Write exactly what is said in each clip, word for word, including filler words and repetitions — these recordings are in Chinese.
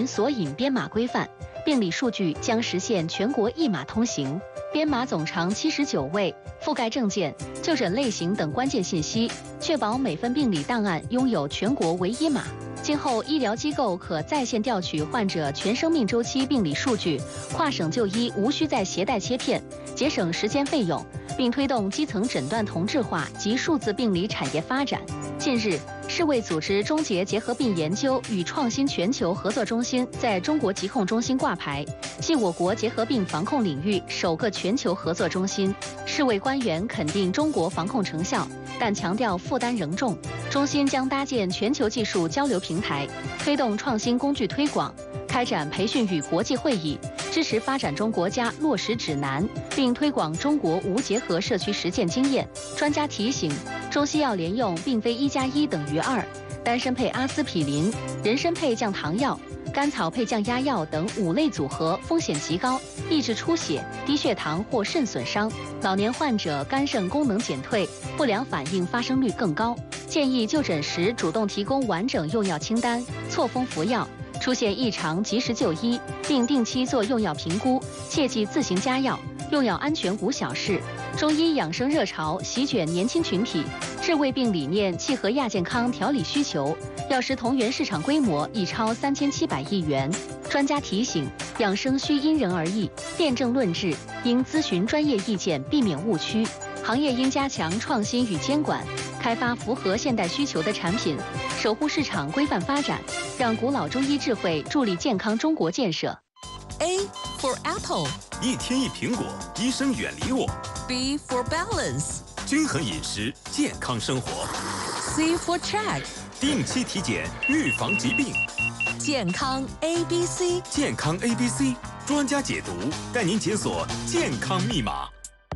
民索引编码规范，病理数据将实现全国一码通行。编码总长七十九位，覆盖证件、就诊类型等关键信息，确保每份病理档案拥有全国唯一码。今后医疗机构可在线调取患者全生命周期病理数据，跨省就医无需再携带切片，节省时间费用，并推动基层诊断同质化及数字病理产业发展。近日，世卫组织终结结核病研究与创新全球合作中心在中国疾控中心挂牌，系我国结核病防控领域首个全球合作中心。世卫官员肯定中国防控成效，但强调负担仍重。中心将搭建全球技术交流平台，推动创新工具推广，开展培训与国际会议，支持发展中国家落实指南，并推广中国无结核社区实践经验。专家提醒，中西药联用并非一加一等于二，丹参配阿司匹林、人参配降糖药、甘草配降压药等五类组合风险极高，易致出血、低血糖或肾损伤。老年患者肝肾功能减退，不良反应发生率更高。建议就诊时主动提供完整用药清单，错峰服药，出现异常及时就医，并定期做用药评估，切忌自行加药。用药安全无小事。中医养生热潮席卷年轻群体，治胃病理念契合亚健康调理需求，药食同源市场规模已超三千七百亿元。专家提醒，养生需因人而异，辨证论治，应咨询专业意见，避免误区。行业应加强创新与监管，开发符合现代需求的产品，守护市场规范发展，让古老中医智慧助力健康中国建设。 A for apple， 一天一苹果，医生远离我。 B for balance， 均衡饮食，健康生活。 C for check， 定期体检，预防疾病。 健康 A B C， 健康 A B C， 专家解读，带您解锁健康密码。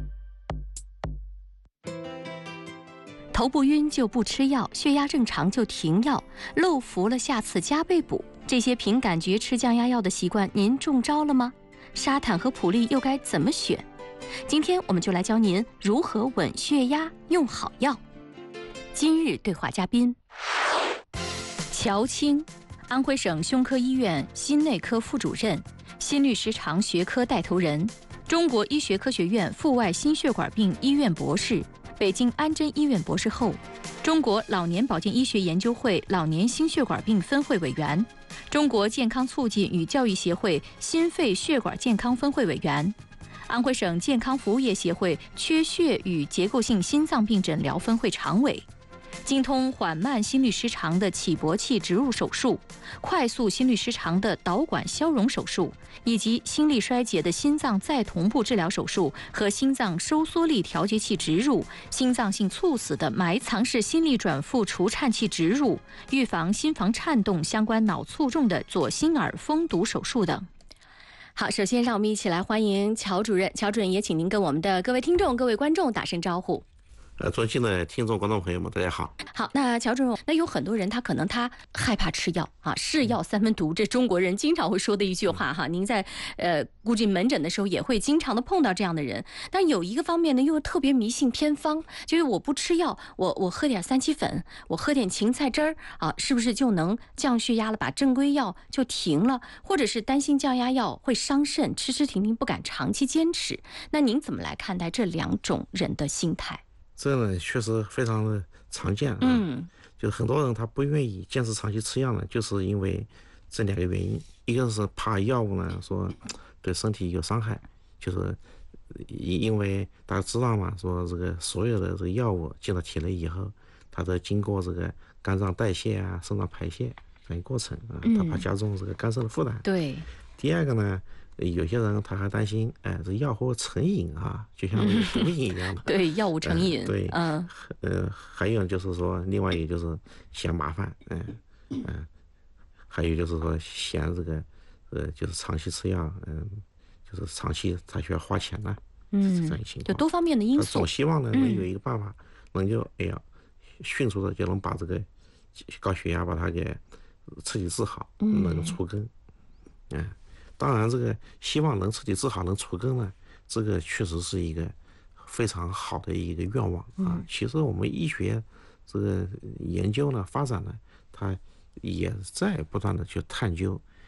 头不晕就不吃药，血压正常就停药，漏服了下次加倍补。这些凭感觉吃降压药的习惯，您中招了吗？沙坦和普利又该怎么选？今天我们就来教您如何稳血压，用好药。今日对话嘉宾：乔青，安徽省胸科医院心内科副主任，心律时常学科带头人，中国医学科学院阜外心血管病医院博士，北京安贞医院博士后，中国老年保健医学研究会老年心血管病分会委员，中国健康促进与教育协会心肺血管健康分会委员，安徽省健康服务业协会缺血与结构性心脏病诊疗分会常委，精通缓慢心律失常的起搏器植入手术，快速心律失常的导管消融手术，以及心力衰竭的心脏再同步治疗手术和心脏收缩力调节器植入，心脏性猝死的埋藏式心力转复除颤器植入，预防心房颤动相关脑卒中的左心耳封堵手术等。好，首先让我们一起来欢迎乔主任。乔主任也请您跟我们的各位听众、各位观众打声招呼。 呃，尊敬的听众、观众朋友们，大家好。 好，那乔主任，那有很多人他可能他害怕吃药啊，是药三分毒，这中国人经常会说的一句话哈。您在呃估计门诊的时候也会经常的碰到这样的人。但有一个方面呢，又特别迷信偏方，就是我不吃药，我我喝点三七粉，我喝点芹菜汁儿啊，是不是就能降血压了？把正规药就停了，或者是担心降压药会伤肾，吃吃停停不敢长期坚持。那您怎么来看待这两种人的心态？ 这呢确实非常的常见， 嗯， 就很多人他不愿意坚持长期吃药呢，就是因为这两个原因，一个是怕药物呢说对身体有伤害，就是因为大家知道嘛，说这个所有的这个药物进到体内以后，它都经过这个肝脏代谢啊、肾脏排泄这样一个过程啊，它怕加重这个肝肾的负担。 对。 第二个呢，有些人他还担心，哎，这药会成瘾啊，就像那个毒瘾一样的。 对，药物成瘾。 呃、对， 嗯， 呃，还有就是说，另外也就是嫌麻烦，嗯、呃、嗯、呃，还有就是说嫌这个，呃，就是长期吃药，嗯、呃，就是长期他需要花钱呢、啊，嗯，这样一情况， 就多方面的因素。 总希望呢能有一个办法，能够哎呀，迅速的就能把这个高血压把它给彻底治好，能除根，嗯。呃当然，这个希望能彻底治好、能除根呢，这个确实是一个非常好的一个愿望啊。其实我们医学这个研究呢、发展呢，它也在不断的去探究